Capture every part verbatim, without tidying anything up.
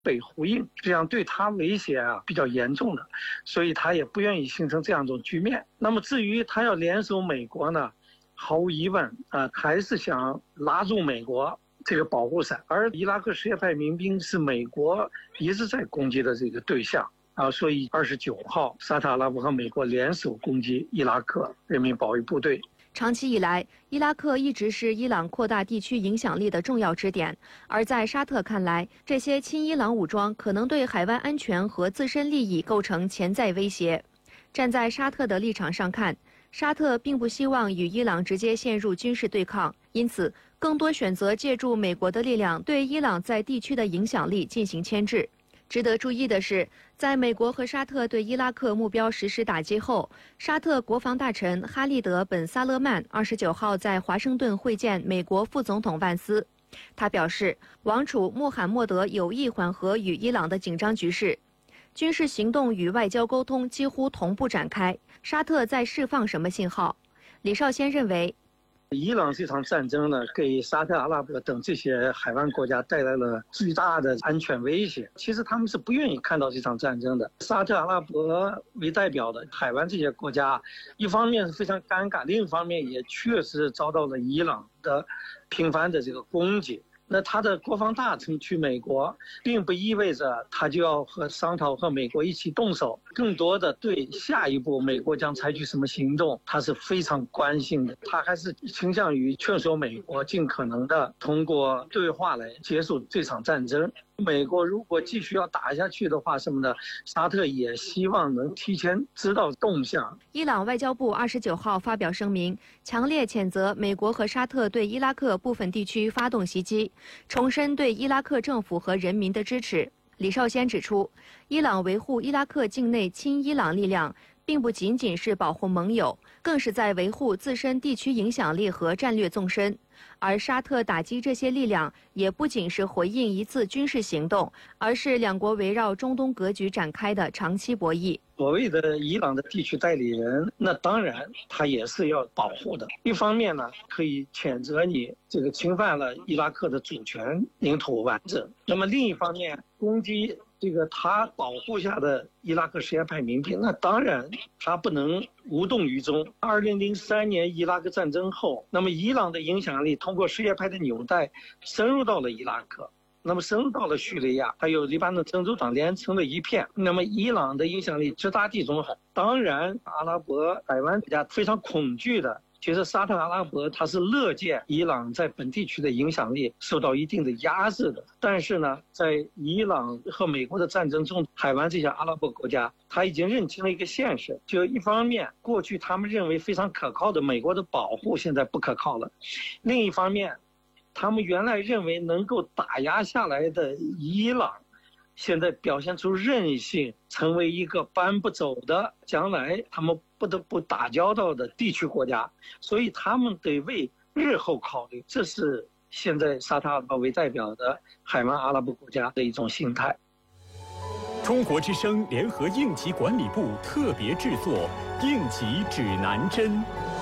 被呼应，这样对他威胁啊比较严重的，所以他也不愿意形成这样一种局面。那么至于他要联手美国呢，毫无疑问啊，还是想拉住美国这个保护伞。而伊拉克什叶派民兵是美国一直在攻击的这个对象啊，所以二十九号沙特阿拉伯和美国联手攻击伊拉克人民保卫部队。 长期以来，伊拉克一直是伊朗扩大地区影响力的重要支点。而在沙特看来，这些亲伊朗武装可能对海湾安全和自身利益构成潜在威胁。站在沙特的立场上看，沙特并不希望与伊朗直接陷入军事对抗，因此更多选择借助美国的力量对伊朗在地区的影响力进行牵制。值得注意的是，在美国和沙特对伊拉克目标实施打击后，沙特国防大臣哈利德·本·萨勒曼二十九号在华盛顿会见美国副总统万斯。他表示，王储穆罕默德有意缓和与伊朗的紧张局势，军事行动与外交沟通几乎同步展开。沙特在释放什么信号？李少先认为， 伊朗这场战争呢，给沙特阿拉伯等这些海湾国家带来了巨大的安全威胁。其实他们是不愿意看到这场战争的。沙特阿拉伯为代表的海湾这些国家，一方面是非常尴尬，另一方面也确实遭到了伊朗的频繁的这个攻击。那他的国防大臣去美国，并不意味着他就要和商讨和美国一起动手，更多的对下一步美国将采取什么行动，他是非常关心的。他还是倾向于劝说美国尽可能的通过对话来结束这场战争。美国如果继续要打下去的话，什么的，沙特也希望能提前知道动向。 伊朗外交部二十九号发表声明，强烈谴责美国和沙特对伊拉克部分地区发动袭击，重申对伊拉克政府和人民的支持。李少先指出，伊朗维护伊拉克境内亲伊朗力量，并不仅仅是保护盟友，更是在维护自身地区影响力和战略纵深。而沙特打击这些力量，也不仅是回应一次军事行动，而是两国围绕中东格局展开的长期博弈。 所谓的伊朗的地区代理人，那当然他也是要保护的。一方面呢，可以谴责你这个侵犯了伊拉克的主权、领土完整；那么另一方面，攻击这个他保护下的伊拉克什叶派民兵，那当然他不能无动于衷。二零零三年伊拉克战争后，那么伊朗的影响力通过什叶派的纽带深入到了伊拉克。那么深入到了叙利亚，还有黎巴嫩真主党连成了一片。那么伊朗的影响力直达地中海。当然，阿拉伯海湾国家非常恐惧的，其实沙特阿拉伯它是乐见伊朗在本地区的影响力受到一定的压制的。但是呢，在伊朗和美国的战争中，海湾这些阿拉伯国家他已经认清了一个现实，就一方面，过去他们认为非常可靠的美国的保护现在不可靠了；另一方面，他们原来认为能够打压下来的伊朗，现在表现出韧性，成为一个搬不走的，将来他们不得不打交道的地区国家，所以他们得为日后考虑，这是现在沙特阿拉伯为代表的海湾阿拉伯国家的一种心态。 中国之声联合应急管理部特别制作《应急指南针》。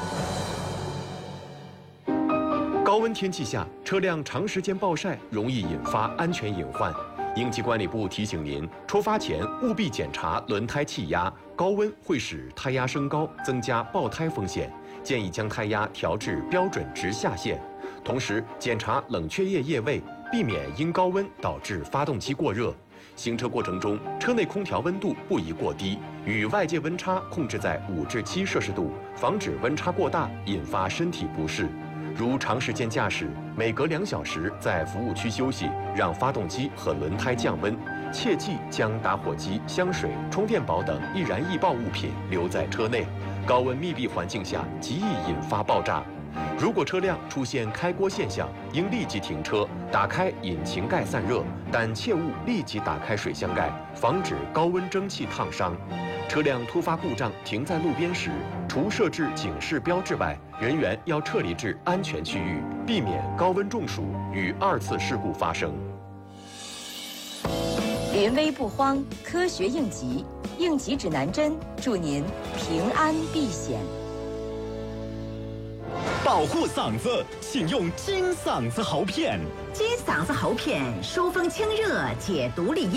高温天气下，车辆长时间暴晒容易引发安全隐患。应急管理部提醒您，出发前务必检查轮胎气压，高温会使胎压升高，增加爆胎风险。建议将胎压调至标准值下限。同时，检查冷却液液位，避免因高温导致发动机过热。行车过程中，车内空调温度不宜过低，与外界温差控制在五至七摄氏度，防止温差过大引发身体不适。如长时间驾驶，每隔两小时在服务区休息，让发动机和轮胎降温。切忌将打火机、香水、充电宝等易燃易爆物品留在车内，高温密闭环境下极易引发爆炸。如果车辆出现开锅现象，应立即停车，打开引擎盖散热，但切勿立即打开水箱盖，防止高温蒸汽烫伤。车辆突发故障停在路边时，除设置警示标志外，人员要撤离至安全区域，避免高温中暑与二次事故发生。 临危不慌，科学应急，应急指南针，祝您平安避险。 保护嗓子，请用金嗓子喉片。 金嗓子喉片疏风清热解毒利。